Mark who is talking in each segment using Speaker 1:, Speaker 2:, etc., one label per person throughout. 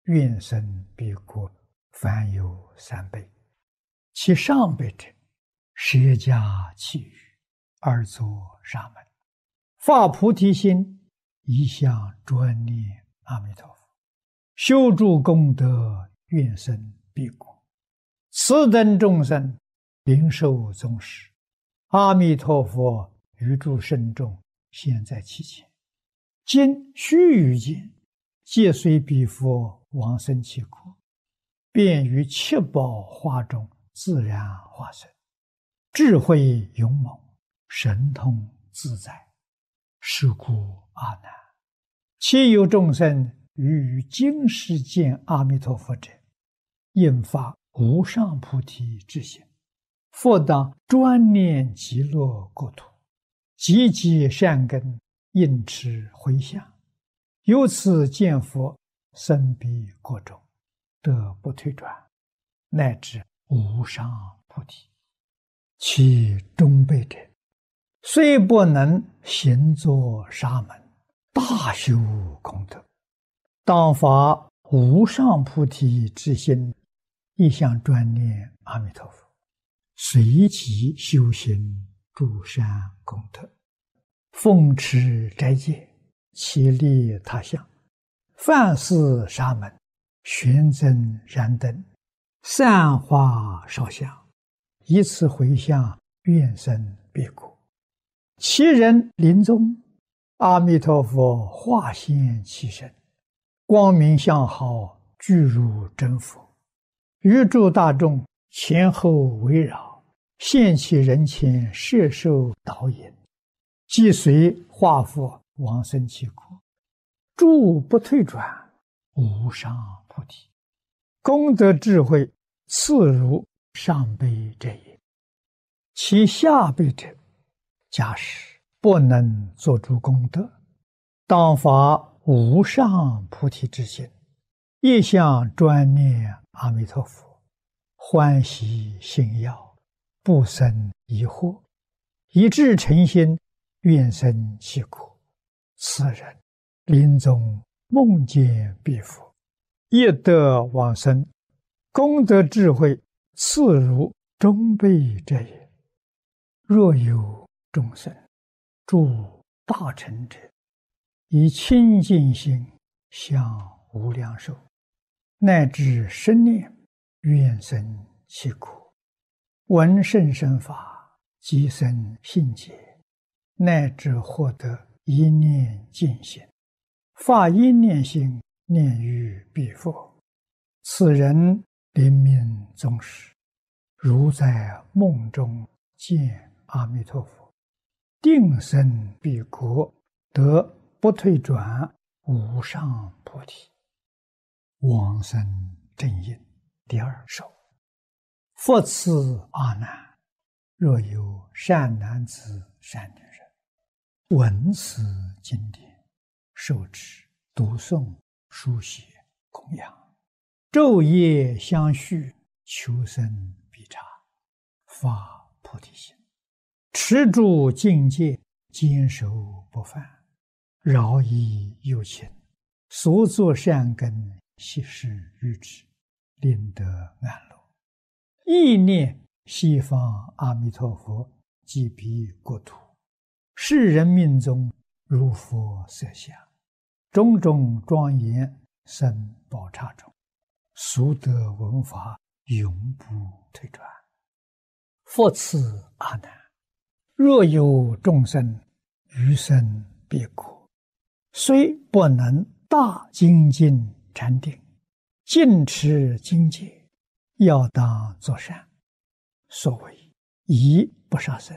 Speaker 1: 愿生彼国，凡有3辈。其上辈者，舍家弃欲，而作沙门，发菩提心，一向专念阿弥陀佛，修诸功德，愿生彼国。此等众生，领受宗师，阿弥陀佛于诸圣众现在其前，今须臾间，皆随彼佛往生其国，便于七宝花中自然化身，智慧勇猛，神通自在。是故阿难，其有众生于今世见阿弥陀佛者，应发无上菩提之心，复当专念极乐国土，积极善根，应持回向，由此见佛，生彼国中，得不退转，乃至无上菩提。其中辈者，虽不能行作沙门，大修功德，当发无上菩提之心，一向专念阿弥陀佛，随即修行诸善功德，奉持斋戒，其利他乡，饭施沙门，玄增燃灯，散花烧香，以此回向，愿生彼国。其人临终，阿弥陀佛化现其身，光明相好，具如真佛，于诸大众前后围绕，现其人前，摄受导引，即随化佛往生其国，诸不退转，无上菩提，功德智慧次如上辈者也。其下辈者，假使不能作诸功德，当发无上菩提之心，一向专念阿弥陀佛，欢喜信要，不生疑惑，以至诚心，愿生其国。此人临终梦见彼佛，业得往生，功德智慧次如中辈者也。若有众生诸大乘者，以清净心向无量寿，乃至生念，愿生其国，闻甚深法，即生信解，乃至获得一念净心，发一念心，念于彼佛。此人临命终时，如在梦中见阿弥陀佛，定生彼国，得不退转，无上菩提。往生正因第2首。复次阿难，若有善男子善女人，闻此经典，受持读诵书写供养，昼夜相续，求生必察，发菩提心，持住境界，坚守不犯，饶益有情，所作善根，悉施于之，令得安乐。意念西方阿弥陀佛即彼国土，世人命中如佛色相，种种庄严生宝刹中，俗得闻法，永不退转。复次阿难，若有众生于生彼国，虽不能大精进禅定，尽持经戒，要当作善。所谓一不杀生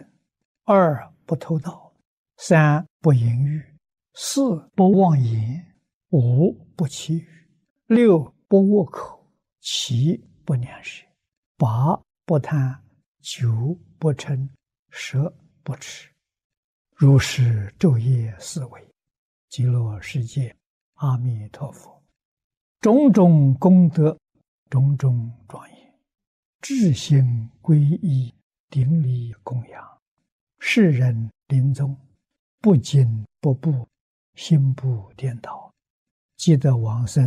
Speaker 1: ，2不偷盗，3不淫欲，4不妄言，5不绮语，6不恶口，7不两舌，8不贪，9不嗔，10不痴。如是昼夜思维，极乐世界阿弥陀佛，种种功德，种种庄严，至心皈依，顶礼供养，世人临终不惊不怖，心不颠倒，即得往生